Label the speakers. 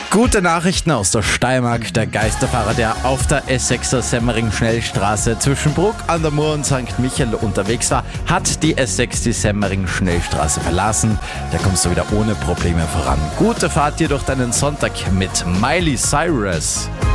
Speaker 1: Gute Nachrichten aus der Steiermark. Der Geisterfahrer, der auf der S6er Semmering-Schnellstraße zwischen Bruck an der Mur und St. Michael unterwegs war, hat die S6 die Semmering-Schnellstraße verlassen. Da kommst du wieder ohne Probleme voran. Gute Fahrt dir durch deinen Sonntag mit Miley Cyrus.